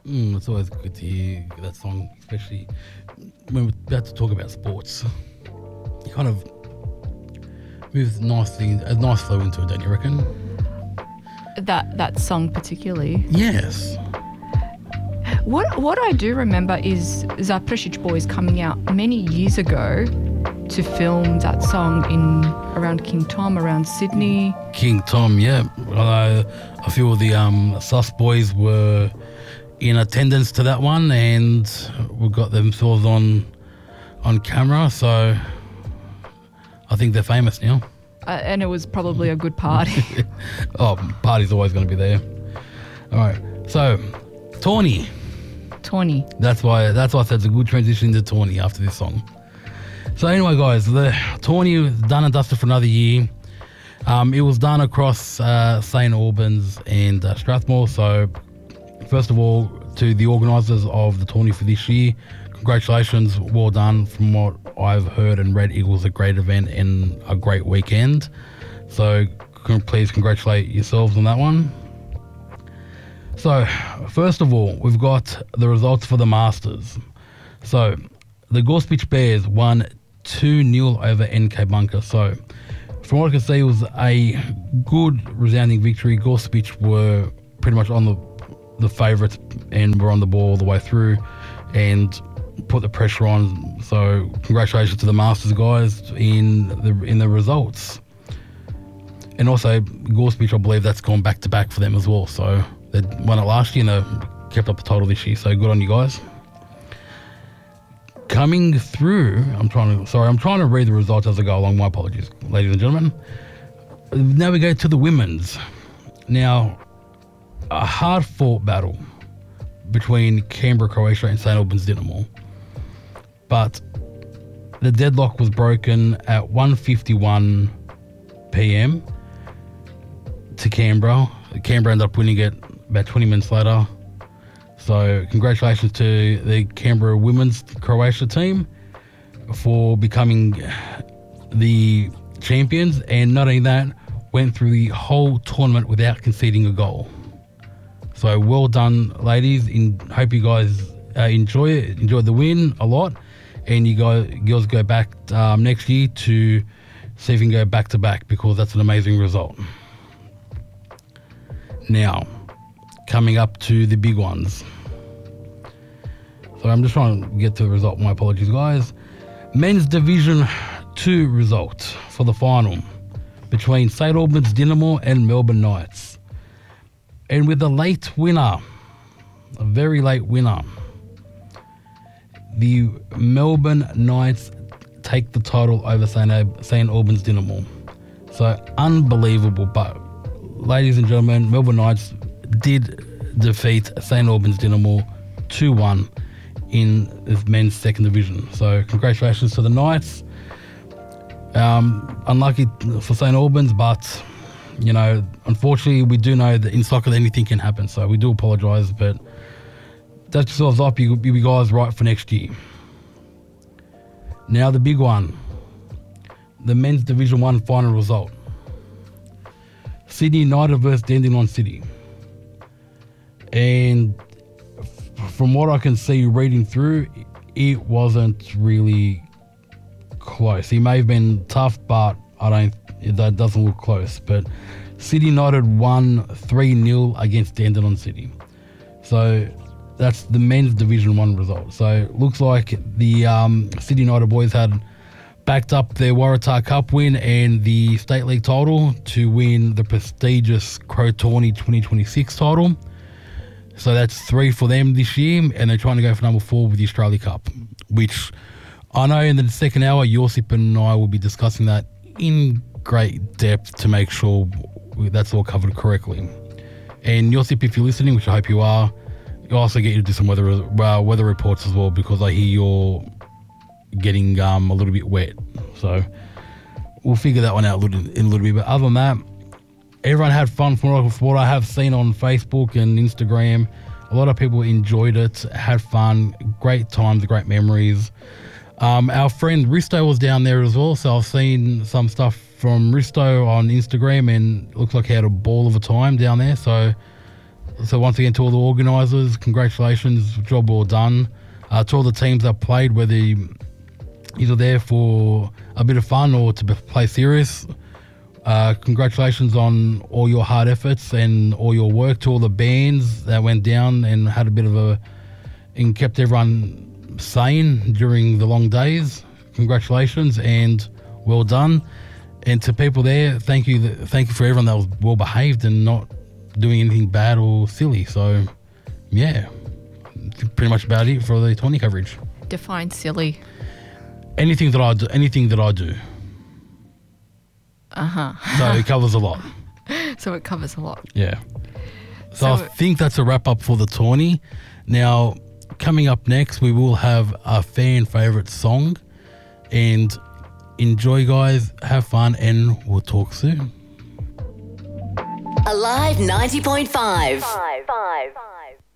It's always good to hear that song, especially when we're about to talk about sports. You kind of moves nicely, a nice flow into it, don't you reckon? That song particularly. Yes. What I do remember is Zapršić Boys coming out many years ago to film that song around King Tom, around Sydney. King Tom, yeah. A few of the Sus boys were in attendance to that one, and we got themselves on camera, so I think they're famous now. And it was probably a good party. Oh, party's always going to be there. All right, so Tawny. That's why I said it's a good transition into Tawny after this song. So anyway, guys, the Tawny was done and dusted for another year. It was done across St. Albans and Strathmore. So first of all, to the organisers of the Tawny for this year, congratulations, well done. From what I've heard and read, it was a great event and a great weekend. So please congratulate yourselves on that one. So first of all, we've got the results for the Masters. So the Gorsuch Bears won 2-0 over NK Bunker. So from what I can see, it was a good resounding victory. Gorsuch were pretty much on the favourites and were on the ball all the way through and put the pressure on. So congratulations to the Masters guys in the results. And also Gorsuch, I believe that's gone back to back for them as well. So they won it last year and they kept up the total this year. So good on you guys. Coming through, I'm trying to read the results as I go along. My apologies, ladies and gentlemen. Now we go to the women's. Now, a hard-fought battle between Canberra, Croatia and St. Albans Dinamo. But the deadlock was broken at 1:51 p.m. to Canberra. Canberra ended up winning it about 20 minutes later. So congratulations to the Canberra women's Croatia team for becoming the champions, and not only that, went through the whole tournament without conceding a goal. So well done, ladies. Hope you guys enjoyed the win a lot, and you girls go back next year to see if you can go back to back, because that's an amazing result. Now, coming up to the big ones. So I'm just trying to get to the result. My apologies, guys. Men's Division 2 result for the final between St. Albans Dinamo and Melbourne Knights. And with a late winner, a very late winner, the Melbourne Knights take the title over St. Albans Dinamo. So unbelievable. But ladies and gentlemen, Melbourne Knights did defeat St. Albans Dinamo 2-1 in the men's second division. So congratulations to the Knights. Unlucky for St. Albans, but you know, unfortunately we do know that in soccer anything can happen, so we do apologise, but dust yourselves up, you'll be guys right for next year. Now the big one, the men's Division 1 final result. Sydney United versus Dandenong City. And from what I can see reading through, it wasn't really close. He may have been tough, but that doesn't look close. But City United won 3-0 against Dandenong City. So that's the men's Division 1 result. So it looks like the City United boys had backed up their Waratah Cup win and the State League title to win the prestigious Crow Tawny 2026 title. So that's 3 for them this year, and they're trying to go for number 4 with the Australia Cup, which I know in the second hour, Josip and I will be discussing that in great depth to make sure that's all covered correctly. And Josip, if you're listening, which I hope you are, I'll also get you to do some weather reports as well, because I hear you're getting a little bit wet. So we'll figure that one out in a little bit. But other than that, everyone had fun. From what I have seen on Facebook and Instagram, a lot of people enjoyed it, had fun, great times, great memories. Our friend Risto was down there as well, so I've seen some stuff from Risto on Instagram, and it looks like he had a ball of a time down there. So So once again, to all the organisers, congratulations, job well done. To all the teams that played, whether you're there for a bit of fun or to play serious, congratulations on all your hard efforts and all your work. To all the bands that went down and had a bit of and kept everyone sane during the long days, congratulations and well done. And to people there, thank you for everyone that was well behaved and not doing anything bad or silly. So yeah, pretty much about it for the 20 coverage. Define silly. Anything that I do. So it covers a lot. So it covers a lot. Yeah. So I think that's a wrap up for the 20. Now, coming up next, we will have a fan favourite song. And enjoy, guys. Have fun, and we'll talk soon. Alive 90.5.